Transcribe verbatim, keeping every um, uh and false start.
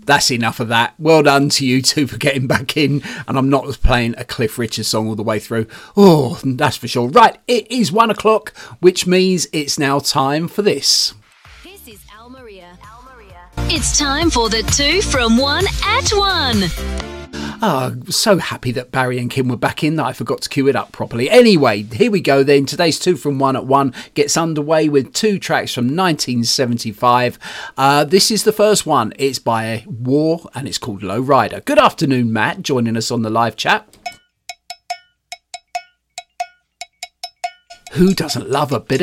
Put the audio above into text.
That's enough of that. Well done to you two for getting back in. And I'm not playing a Cliff Richard song all the way through. Oh, that's for sure. Right, it is one o'clock, which means it's now time for this. This is Al Maria. Al Maria. It's time for the two from one at one. Oh, so happy that Barry and Kim were back in that I forgot to cue it up properly. Anyway, here we go then. Today's two from one at one gets underway with two tracks from nineteen seventy-five. Uh, this is the first one. It's by War and it's called Low Rider. Good afternoon, Matt, joining us on the live chat. Who doesn't love a bit